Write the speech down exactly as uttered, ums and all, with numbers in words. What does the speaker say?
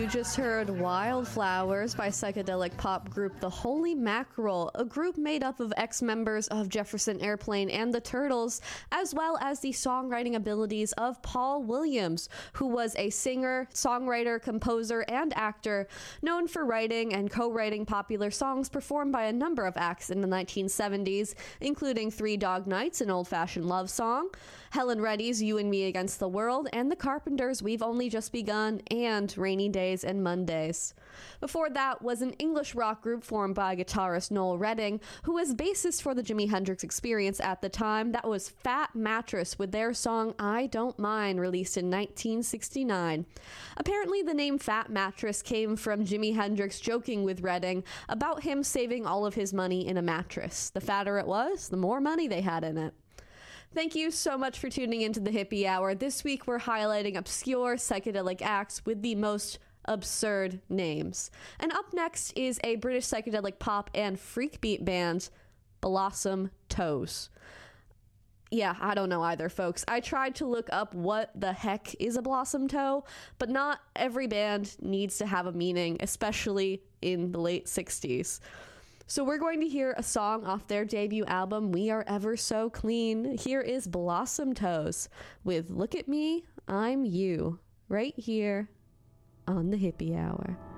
You just heard Wildflowers by psychedelic pop group The Holy Mackerel, a group made up of ex-members of Jefferson Airplane and the Turtles, as well as the songwriting abilities of Paul Williams, who was a singer, songwriter, composer, and actor, known for writing and co-writing popular songs performed by a number of acts in the nineteen seventies, including Three Dog Nights, an old-fashioned love song, Helen Reddy's You and Me Against the World, and The Carpenters' We've Only Just Begun, and Rainy Days and Mondays. Before that was an English rock group formed by guitarist Noel Redding, who was bassist for the Jimi Hendrix Experience at the time. That was Fat Mattress with their song I Don't Mind, released in nineteen sixty-nine. Apparently the name Fat Mattress came from Jimi Hendrix joking with Redding about him saving all of his money in a mattress. The fatter it was, the more money they had in it. Thank you so much for tuning into the Hippie Hour. This week we're highlighting obscure psychedelic acts with the most absurd names. And up next is a British psychedelic pop and freak beat band, Blossom Toes. Yeah, I don't know either, folks. I tried to look up what the heck is a blossom toe, but not every band needs to have a meaning, especially in the late sixties. So we're going to hear a song off their debut album, We Are Ever So Clean. Here is Blossom Toes with Look at Me, I'm You, right here on the Hippie Hour.